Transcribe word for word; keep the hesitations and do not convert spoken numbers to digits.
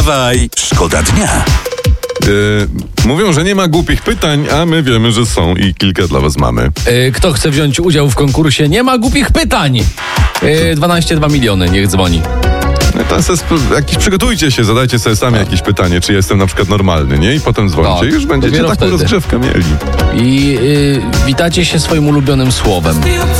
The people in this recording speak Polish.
Wstawaj, szkoda dnia. Yy, mówią, że nie ma głupich pytań, a my wiemy, że są i kilka dla was mamy. Yy, kto chce wziąć udział w konkursie? Nie ma głupich pytań. Yy, dwanaście dwa miliony, niech dzwoni. No to se sp- jakiś, przygotujcie się, zadajcie sobie sami tak. jakieś pytanie, czy ja jestem na przykład normalny, nie? I potem dzwońcie Tak, i już będziecie dopiero taką wtedy. rozgrzewkę mieli. I yy, witacie się swoim ulubionym słowem.